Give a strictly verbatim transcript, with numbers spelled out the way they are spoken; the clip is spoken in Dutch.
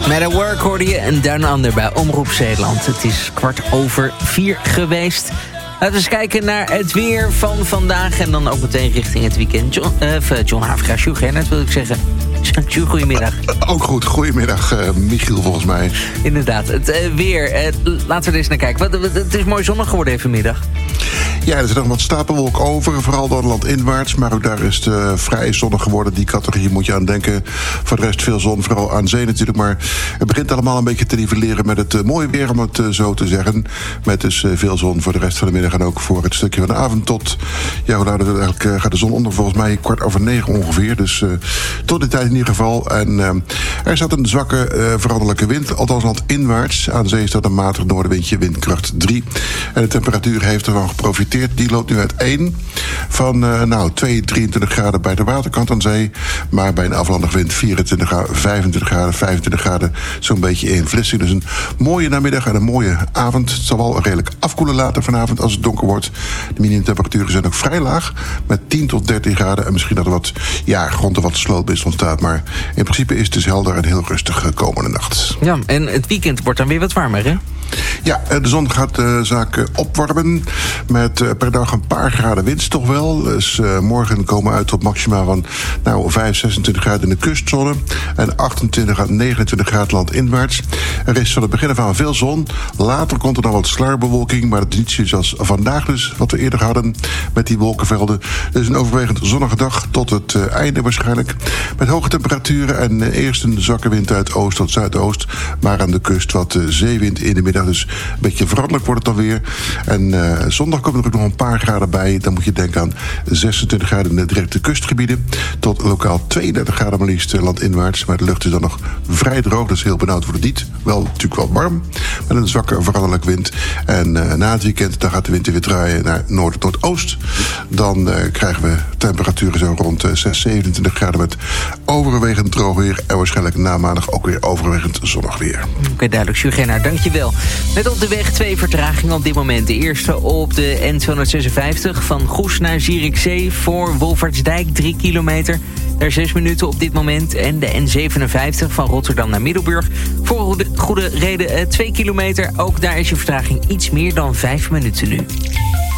Met een work hoorde je en Down Under bij Omroep Zeeland. Het is kwart over vier geweest. Laten we eens kijken naar het weer van vandaag. En dan ook meteen richting het weekend. John, uh, John Havra, Sjoerd Gernert wil ik zeggen. Sjoerd, goedemiddag. Ook goed, goedemiddag uh, Michiel volgens mij. Inderdaad, het uh, weer. Uh, laten we er eens naar kijken. Wat, het is mooi zonnig geworden even vanmiddag. Ja, er zit nog wat stapelwolk over, vooral dan landinwaarts. Maar ook daar is het uh, vrij zonnig geworden. Die categorie moet je aan denken. Voor de rest veel zon, vooral aan zee natuurlijk. Maar het begint allemaal een beetje te nivelleren met het uh, mooie weer, om het uh, zo te zeggen. Met dus uh, veel zon voor de rest van de middag en ook voor het stukje van de avond tot... Ja, hoe laat het eigenlijk uh, gaat de zon onder? Volgens mij kwart over negen ongeveer. Dus uh, tot die tijd in ieder geval. En uh, er staat een zwakke uh, veranderlijke wind, althans landinwaarts. Aan zee staat een matig noordenwindje, windkracht drie. En de temperatuur heeft ervan geprofiteerd. Die loopt nu uit één van uh, nou, twee, drieëntwintig graden bij de waterkant aan zee. Maar bij een aflandig wind vierentwintig graden, vijfentwintig graden, vijfentwintig graden. Zo'n beetje in Vlissingen. Dus een mooie namiddag en een mooie avond. Het zal wel redelijk afkoelen later vanavond als het donker wordt. De minimumtemperaturen zijn ook vrij laag. Met tien tot dertien graden. En misschien dat er wat, ja, grond er wat slootmist ontstaat. Maar in principe is het dus helder en heel rustig komende nacht. Ja, en het weekend wordt dan weer wat warmer, hè? Ja, de zon gaat de zaken opwarmen. Met uh, per dag een paar graden winst toch wel. Dus uh, morgen komen we uit tot maxima van nou, vijf, zesentwintig graden in de kustzone. En achtentwintig à negenentwintig graden landinwaarts. Er is van het begin af aan veel zon. Later komt er dan wat sluierbewolking. Maar het is niet zoals vandaag dus, wat we eerder hadden met die wolkenvelden. Dus een overwegend zonnige dag tot het uh, einde waarschijnlijk. Met hoge temperaturen en uh, eerst een zwakke wind uit oost tot zuidoost. Maar aan de kust wat uh, zeewind in de middag. Dus een beetje veranderlijk wordt het dan weer. En uh, zondag komen er ook nog een paar graden bij. Dan moet je denken aan zesentwintig graden in de directe kustgebieden. Tot lokaal tweeëndertig graden maar liefst landinwaarts. Maar de lucht is dan nog vrij droog. Dus heel benauwd wordt het niet. Wel natuurlijk wel warm. Met een zwakke veranderlijk wind. En uh, na het weekend dan gaat de wind weer draaien naar noord-noordoost. Dan uh, krijgen we temperaturen zo rond uh, zes, zevenentwintig graden met overwegend droog weer. En waarschijnlijk na maandag ook weer overwegend zonnig weer. Oké, okay, duidelijk. Sjoerd, dankjewel. Met op de weg twee vertragingen op dit moment. De eerste op de N tweehonderdzesenvijftig van Goes naar Zierikzee voor Wolvaartsdijk, drie kilometer. Daar zes minuten op dit moment. En de N zevenenvijftig van Rotterdam naar Middelburg voor goede, goede reden twee kilometer. Ook daar is je vertraging iets meer dan vijf minuten nu.